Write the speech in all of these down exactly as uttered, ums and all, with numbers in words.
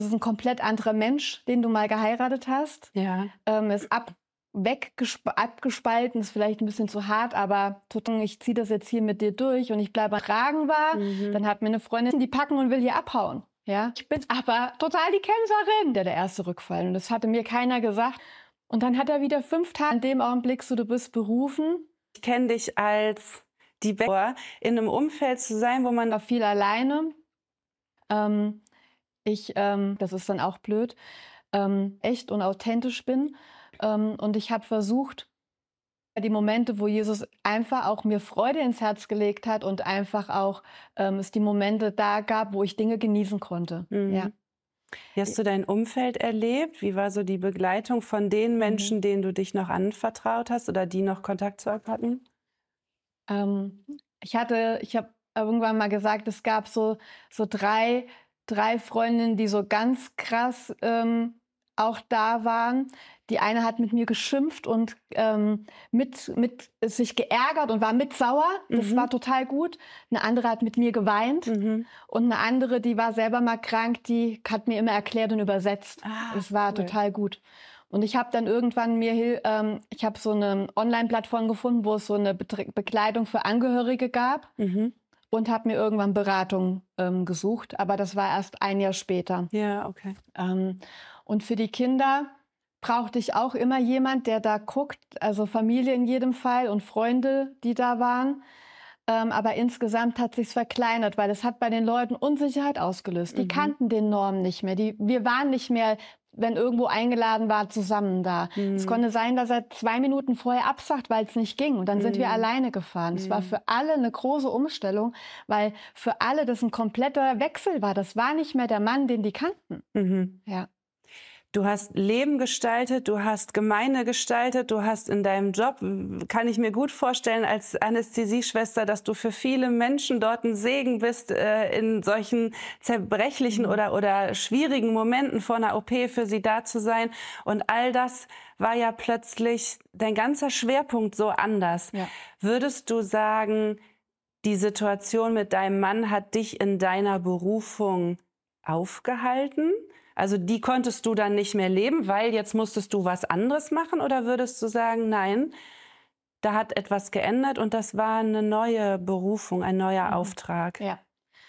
Das ist ein komplett anderer Mensch, den du mal geheiratet hast. Ja. Ähm, ist ab weggesp abgespalten, ist vielleicht ein bisschen zu hart, aber total, ich ziehe das jetzt hier mit dir durch und ich bleibe tragen war. Mhm. Dann hat mir eine Freundin, die packen und will hier abhauen. Ja, ich bin aber total die Kämpferin, der der erste Rückfall. Und das hatte mir keiner gesagt. Und dann hat er wieder fünf Tage in dem Augenblick so, du bist berufen. Ich kenne dich als die Bauer, in einem Umfeld zu sein, wo man War viel alleine. Ähm, ich, ähm, das ist dann auch blöd, ähm, echt und authentisch bin. Ähm, und ich habe versucht, die Momente, wo Jesus einfach auch mir Freude ins Herz gelegt hat und einfach auch ähm, es die Momente da gab, wo ich Dinge genießen konnte. Ja. Mhm. Wie hast du dein Umfeld erlebt? Wie war so die Begleitung von den Mhm. Menschen, denen du dich noch anvertraut hast oder die noch Kontakt zu euch hatten? Ähm, ich hatte, ich habe irgendwann mal gesagt, es gab so, so drei, drei Freundinnen, die so ganz krass ähm, auch da waren. Die eine hat mit mir geschimpft und ähm, mit, mit sich geärgert und war mit sauer. Das Mhm. war total gut. Eine andere hat mit mir geweint. Mhm. Und eine andere, die war selber mal krank, die hat mir immer erklärt und übersetzt. Ah, Es war cool. total gut. Und ich habe dann irgendwann mir, hil- ähm, ich habe so eine Online-Plattform gefunden, wo es so eine Betre- Bekleidung für Angehörige gab Mhm. und habe mir irgendwann Beratung ähm, gesucht. Aber das war erst ein Jahr später. Ja, okay. Ähm, und für die Kinder brauchte ich auch immer jemand, der da guckt, also Familie in jedem Fall und Freunde, die da waren. Ähm, aber insgesamt hat sich's verkleinert, weil es hat bei den Leuten Unsicherheit ausgelöst. Die Mhm. kannten den Norm nicht mehr. Die, wir waren nicht mehr, wenn irgendwo eingeladen war, zusammen da. Es Mhm. konnte sein, dass er zwei Minuten vorher absagt, weil es nicht ging. Und dann sind wir Mhm. alleine gefahren. Es war Mhm. für alle eine große Umstellung, weil für alle das ein kompletter Wechsel war. Das war nicht mehr der Mann, den die kannten. Mhm. Ja. Du hast Leben gestaltet, du hast Gemeinde gestaltet, du hast in deinem Job, kann ich mir gut vorstellen, als Anästhesieschwester, dass du für viele Menschen dort ein Segen bist, äh, in solchen zerbrechlichen Mhm. oder, oder schwierigen Momenten vor einer O P für sie da zu sein. Und all das war ja plötzlich dein ganzer Schwerpunkt so anders. Ja. Würdest du sagen, die Situation mit deinem Mann hat dich in deiner Berufung aufgehalten? Also die konntest du dann nicht mehr leben, weil jetzt musstest du was anderes machen? Oder würdest du sagen, nein, da hat etwas geändert und das war eine neue Berufung, ein neuer Mhm. Auftrag? Ja.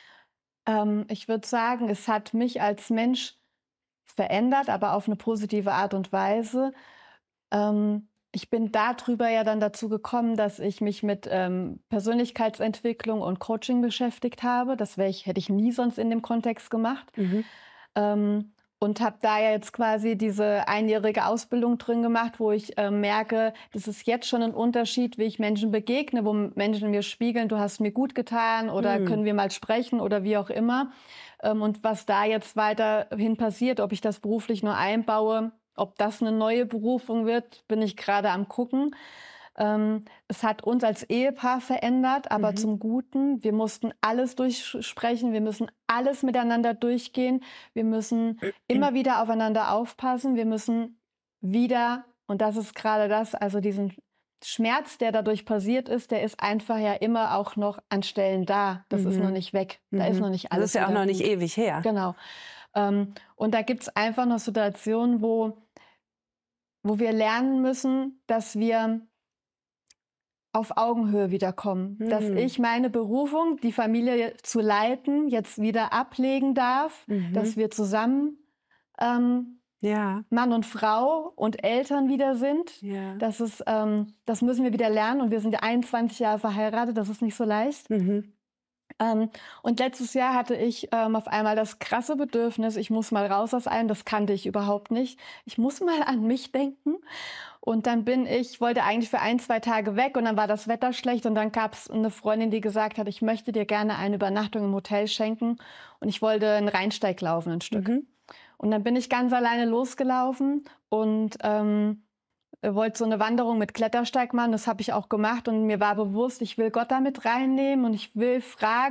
Ähm, ich würde sagen, es hat mich als Mensch verändert, aber auf eine positive Art und Weise. Ähm, ich bin darüber ja dann dazu gekommen, dass ich mich mit ähm, Persönlichkeitsentwicklung und Coaching beschäftigt habe. Das wäre ich, hätte ich nie sonst in dem Kontext gemacht. Mhm. Ähm, und habe da ja jetzt quasi diese einjährige Ausbildung drin gemacht, wo ich äh, merke, das ist jetzt schon ein Unterschied, wie ich Menschen begegne, wo Menschen mir spiegeln, du hast mir gut getan oder Mhm. können wir mal sprechen oder wie auch immer. Ähm, und was da jetzt weiterhin passiert, ob ich das beruflich nur einbaue, ob das eine neue Berufung wird, bin ich gerade am gucken. Ähm, es hat uns als Ehepaar verändert, aber Mhm. zum Guten. Wir mussten alles durchsprechen, wir müssen alles miteinander durchgehen, wir müssen immer wieder aufeinander aufpassen, wir müssen wieder, und das ist gerade das, also diesen Schmerz, der dadurch passiert ist, der ist einfach ja immer auch noch an Stellen da. Das ist noch Mhm. nicht weg. Da ist Mhm. noch nicht Das alles ist ja auch wieder noch nicht gut. ewig her. Genau. Ähm, und da gibt es einfach noch Situationen, wo, wo wir lernen müssen, dass wir auf Augenhöhe wiederkommen. Dass Mhm. ich meine Berufung, die Familie zu leiten, jetzt wieder ablegen darf, Mhm. dass wir zusammen ähm, Ja, Mann und Frau und Eltern wieder sind. ja. Das ist, ähm, das müssen wir wieder lernen. Und wir sind ja einundzwanzig Jahre verheiratet, das ist nicht so leicht. Mhm. Ähm, und letztes Jahr hatte ich ähm, auf einmal das krasse Bedürfnis, ich muss mal raus aus allem, das kannte ich überhaupt nicht. Ich muss mal an mich denken. Und dann bin ich, wollte eigentlich für ein, zwei Tage weg und dann war das Wetter schlecht und dann gab es eine Freundin, die gesagt hat, ich möchte dir gerne eine Übernachtung im Hotel schenken und ich wollte einen Rheinsteig laufen, ein Stück. Mhm. Und dann bin ich ganz alleine losgelaufen und ähm, wollte so eine Wanderung mit Klettersteig machen. Das habe ich auch gemacht und mir war bewusst, ich will Gott damit reinnehmen und ich will fragen,